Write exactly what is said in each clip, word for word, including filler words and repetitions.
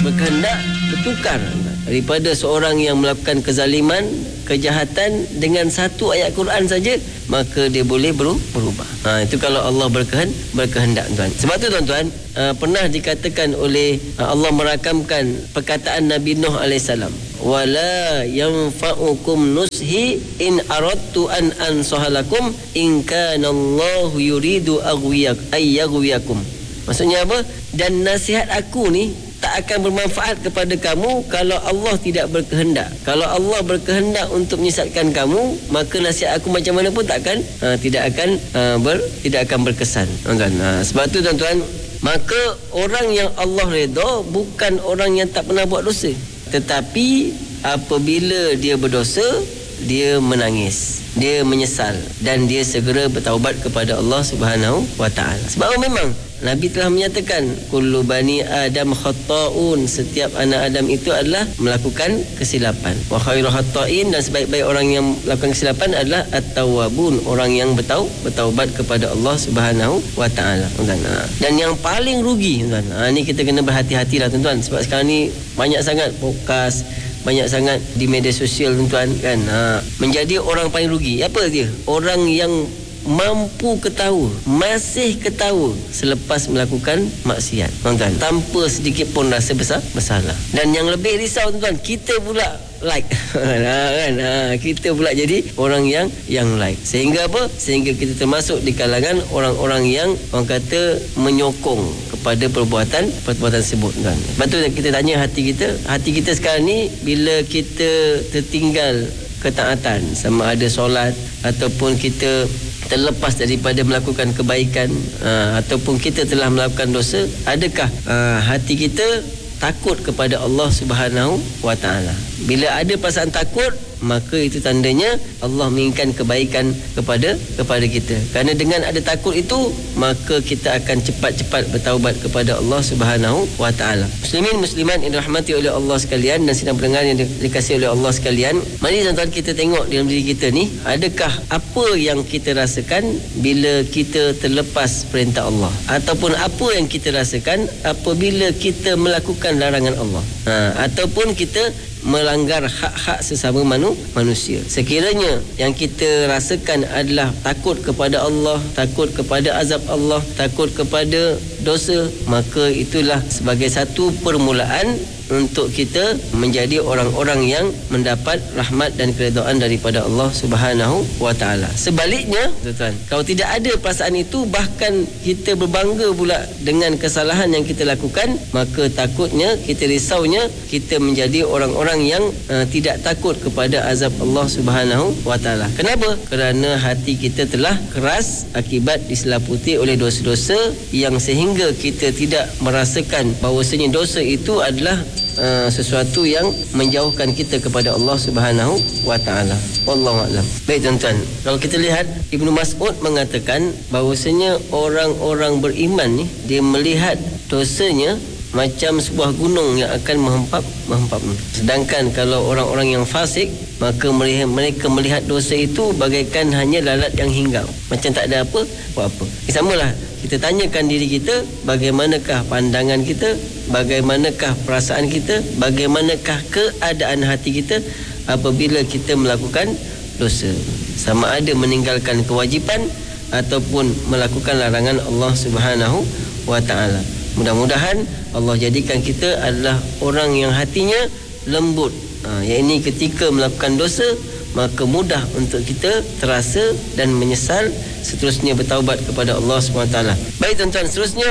berkehendak bertukar daripada seorang yang melakukan kezaliman, kejahatan dengan satu ayat Quran saja, maka dia boleh berubah. Ha, itu kalau Allah berkehend, berkehendak, tuan. Sebab tu tuan-tuan, uh, pernah dikatakan oleh uh, Allah merakamkan perkataan Nabi Nuh alaihissalam, wala yanfa'ukum nushi in aradtu an ansahalakum in kana Allah yuridu aghwiyak ayyaghwiyakum. Maksudnya apa? Dan nasihat aku ni tak akan bermanfaat kepada kamu kalau Allah tidak berkehendak. Kalau Allah berkehendak untuk menyesatkan kamu, maka nasihat aku macam mana pun takkan uh, tidak akan uh, ber, tidak akan berkesan. Tuan-tuan, uh, sebab tu tuan-tuan, maka orang yang Allah redha bukan orang yang tak pernah buat dosa, tetapi apabila dia berdosa, dia menangis, dia menyesal dan dia segera bertaubat kepada Allah Subhanahu wa taala. Sebab memang Nabi telah menyatakan kullu bani Adam khata'un, setiap anak Adam itu adalah melakukan kesilapan. Wa khairu khata'in, dan sebaik-baik orang yang melakukan kesilapan adalah at-tawwabun, orang yang bertau bertaubat kepada Allah Subhanahu wa taala. Dan yang paling rugi, tuan, ha, ni kita kena berhati-hatilah tuan-tuan, sebab sekarang ni banyak sangat podcast, banyak sangat di media sosial tuan-tuan kan. Ha, menjadi orang paling rugi. Apa dia? Orang yang mampu ketawa, masih ketawa selepas melakukan maksiat, tuan-tuan, tanpa sedikit pun rasa besar bersalah. Dan yang lebih risau tuan-tuan, kita pula like kan, ha, kita pula jadi orang yang yang like, sehingga apa? Sehingga kita termasuk di kalangan orang-orang yang orang kata menyokong kepada perbuatan perbuatan tersebut, kan. Lepas tu kita tanya hati kita, hati kita sekarang ni bila kita tertinggal ketaatan, sama ada solat ataupun kita terlepas daripada melakukan kebaikan, aa, ataupun kita telah melakukan dosa, adakah aa, hati kita takut kepada Allah Subhanahu wa taala? Bila ada perasaan takut, maka itu tandanya Allah menginginkan kebaikan kepada kepada kita. Kerana dengan ada takut itu, maka kita akan cepat-cepat bertaubat kepada Allah Subhanahu wa taala. Muslimin muslimat yang dirahmati oleh Allah sekalian dan sidang pendengar yang dikasihi oleh Allah sekalian, mari tuan-tuan kita tengok dalam diri kita ni, adakah apa yang kita rasakan bila kita terlepas perintah Allah, ataupun apa yang kita rasakan apabila kita melakukan larangan Allah, ha, ataupun kita melanggar hak-hak sesama manu, manusia. Sekiranya yang kita rasakan adalah takut kepada Allah, takut kepada azab Allah, takut kepada dosa, maka itulah sebagai satu permulaan untuk kita menjadi orang-orang yang mendapat rahmat dan keredaan daripada Allah Subhanahu wa taala. Sebaliknya, tuan-tuan, kalau tidak ada perasaan itu, bahkan kita berbangga pula dengan kesalahan yang kita lakukan, maka takutnya, kita risaunya, kita menjadi orang-orang yang uh, tidak takut kepada azab Allah Subhanahu wa taala. Kenapa? Kerana hati kita telah keras akibat diselaputi oleh dosa-dosa yang sehingga kita tidak merasakan bahawasanya dosa itu adalah Uh, sesuatu yang menjauhkan kita kepada Allah Subhanahu wa taala. Wallahu a'lam. Baik tuan-tuan, kalau kita lihat Ibnu Mas'ud mengatakan bahawasanya orang-orang beriman ni, dia melihat dosanya macam sebuah gunung yang akan menghempap menghempap. Sedangkan kalau orang-orang yang fasik, maka mereka melihat dosa itu bagaikan hanya lalat yang hinggap, macam tak ada apa apa. Eh, samalah kita tanyakan diri kita, bagaimanakah pandangan kita, bagaimanakah perasaan kita, bagaimanakah keadaan hati kita apabila kita melakukan dosa, sama ada meninggalkan kewajipan ataupun melakukan larangan Allah Subhanahu wa taala. Mudah-mudahan Allah jadikan kita adalah orang yang hatinya lembut, ha, yang ini ketika melakukan dosa, maka mudah untuk kita terasa dan menyesal, seterusnya bertaubat kepada Allah subhanahu wa taala. Baik tuan-tuan, seterusnya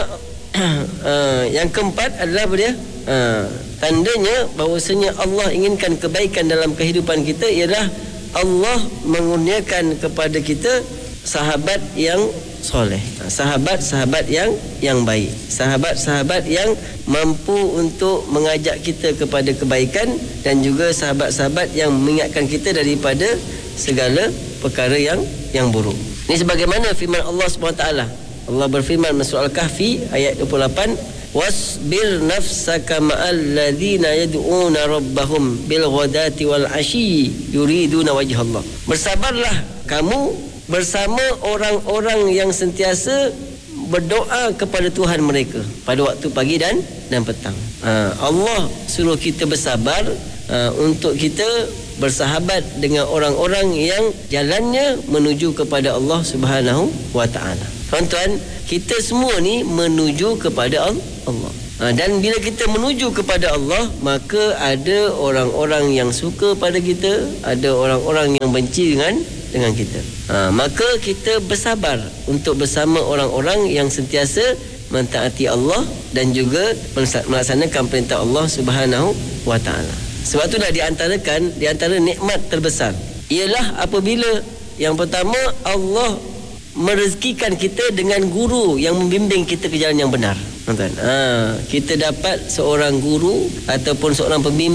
uh, yang keempat adalah apa dia? Uh, tandanya bahawasanya Allah inginkan kebaikan dalam kehidupan kita ialah Allah mengurniakan kepada kita sahabat yang soleh, sahabat-sahabat yang yang baik, sahabat-sahabat yang mampu untuk mengajak kita kepada kebaikan, dan juga sahabat-sahabat yang mengingatkan kita daripada segala perkara yang yang buruk. Ini sebagaimana firman Allah subhanahu wa taala. Allah berfirman dalam surah Al-Kahfi ayat dua puluh lapan, wasbir nafsaka ma'al ladzina yad'una rabbahum bil ghadati wal 'ashyi yuriduna wajha Allah. Bersabarlah kamu bersama orang-orang yang sentiasa berdoa kepada Tuhan mereka pada waktu pagi dan dan petang. Ha, Allah suruh kita bersabar ha, untuk kita bersahabat dengan orang-orang yang jalannya menuju kepada Allah Subhanahu wa taala. Tuan-tuan, kita semua ni menuju kepada Allah. Ha, dan bila kita menuju kepada Allah, maka ada orang-orang yang suka pada kita, ada orang-orang yang benci dengan dengan kita. Ha, maka kita bersabar untuk bersama orang-orang yang sentiasa mentaati Allah dan juga melaksanakan perintah Allah Subhanahu wa taala. Sebab itulah diantarakan di antara nikmat terbesar ialah apabila yang pertama Allah merezekikan kita dengan guru yang membimbing kita ke jalan yang benar. Tuan-tuan, ha, kita dapat seorang guru ataupun seorang pembimbing